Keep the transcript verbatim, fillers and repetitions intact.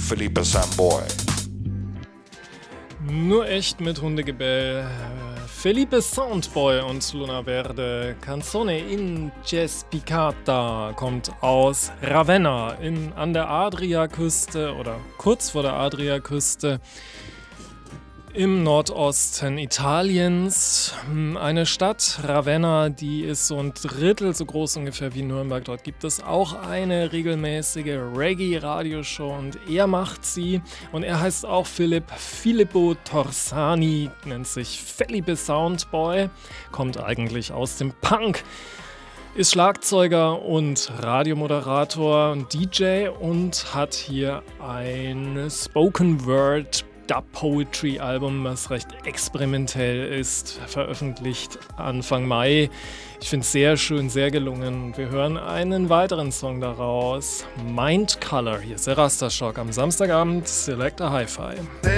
Felipe Samboy. Nur echt mit Hundegebell. Felipe Soundboy und Luna Verde. Canzone in Jazz Picata kommt aus Ravenna in, an der Adriaküste oder kurz vor der Adriaküste im Nordosten Italiens. Eine Stadt, Ravenna, die ist so ein Drittel so groß ungefähr wie Nürnberg. Dort gibt es auch eine regelmäßige Reggae-Radioshow und er macht sie. Und er heißt auch Philipp Filippo Torsani, nennt sich Felipe Soundboy, kommt eigentlich aus dem Punk. Ist Schlagzeuger und Radiomoderator und D J und hat hier ein Spoken Word Dub Poetry Album, was recht experimentell ist, veröffentlicht Anfang Mai. Ich finde es sehr schön, sehr gelungen. Wir hören einen weiteren Song daraus, Mind Color. Hier ist der Rastershock am Samstagabend, Selector Hi-Fi.